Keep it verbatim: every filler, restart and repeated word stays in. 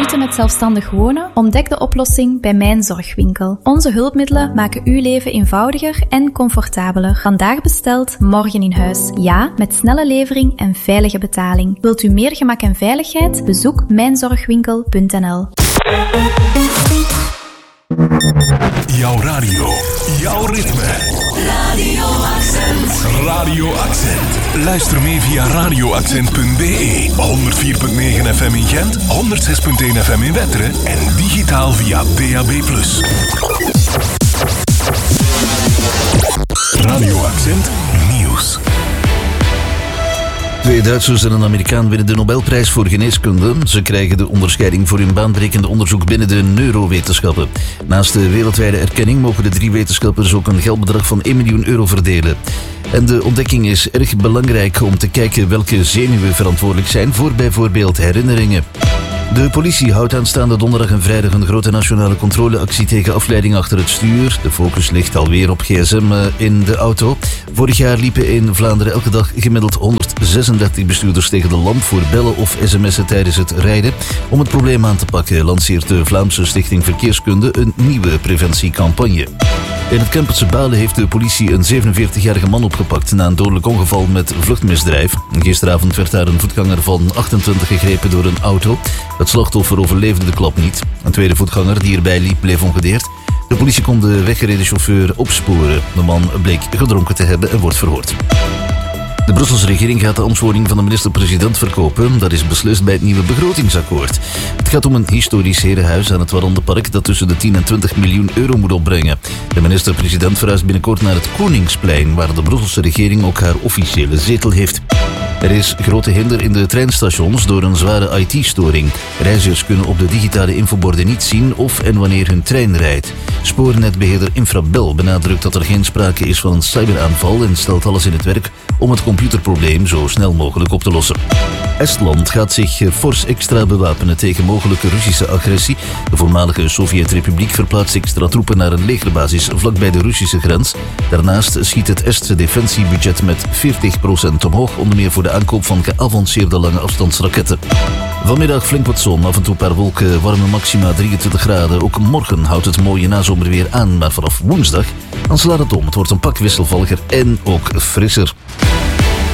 moeite met zelfstandig wonen? Ontdek de oplossing bij Mijn Zorgwinkel. Onze hulpmiddelen maken uw leven eenvoudiger en comfortabeler. Vandaag besteld, morgen in huis. Ja, met snelle levering en veilige betaling. Wilt u meer gemak en veiligheid? Bezoek mijn zorgwinkel punt n l. Jouw radio, jouw ritme. Radio Accent. Radio Accent. Luister mee via radio accent punt b e, honderd vier komma negen F M in Gent, honderdzes komma één F M in Wetteren en digitaal via D A B plus. Radio Accent Nieuws. Twee Duitsers en een Amerikaan winnen de Nobelprijs voor geneeskunde. Ze krijgen de onderscheiding voor hun baanbrekende onderzoek binnen de neurowetenschappen. Naast de wereldwijde erkenning mogen de drie wetenschappers ook een geldbedrag van één miljoen euro verdelen. En de ontdekking is erg belangrijk om te kijken welke zenuwen verantwoordelijk zijn voor bijvoorbeeld herinneringen. De politie houdt aanstaande donderdag en vrijdag een grote nationale controleactie tegen afleiding achter het stuur. De focus ligt alweer op gsm in de auto. Vorig jaar liepen in Vlaanderen elke dag gemiddeld honderdzesendertig bestuurders tegen de lamp voor bellen of sms'en tijdens het rijden. Om het probleem aan te pakken lanceert de Vlaamse Stichting Verkeerskunde een nieuwe preventiecampagne. In het Kempertse Balen heeft de politie een zevenenveertigjarige man opgepakt na een dodelijk ongeval met vluchtmisdrijf. Gisteravond werd daar een voetganger van achtentwintig gegrepen door een auto. Het slachtoffer overleefde de klap niet. Een tweede voetganger die erbij liep bleef ongedeerd. De politie kon de weggereden chauffeur opsporen. De man bleek gedronken te hebben en wordt verhoord. De Brusselse regering gaat de ambtswoning van de minister-president verkopen. Dat is beslist bij het nieuwe begrotingsakkoord. Het gaat om een historisch herenhuis aan het Warandenpark dat tussen de tien en twintig miljoen euro moet opbrengen. De minister-president verhuist binnenkort naar het Koningsplein, waar de Brusselse regering ook haar officiële zetel heeft. Er is grote hinder in de treinstations door een zware I T-storing. Reizigers kunnen op de digitale infoborden niet zien of en wanneer hun trein rijdt. Spoornetbeheerder Infrabel benadrukt dat er geen sprake is van een cyberaanval en stelt alles in het werk om het computerprobleem zo snel mogelijk op te lossen. Estland gaat zich fors extra bewapenen tegen mogelijke Russische agressie. De voormalige Sovjet-Republiek verplaatst extra troepen naar een legerbasis vlakbij de Russische grens. Daarnaast schiet het Estse defensiebudget met veertig procent omhoog, onder meer voor de aankoop van geavanceerde lange afstandsraketten. Vanmiddag flink wat zon, af en toe een paar wolken, warme maxima drieëntwintig graden. Ook morgen houdt het mooie nazomerweer aan, maar vanaf woensdag dan slaat het om. Het wordt een pak wisselvalliger en ook frisser.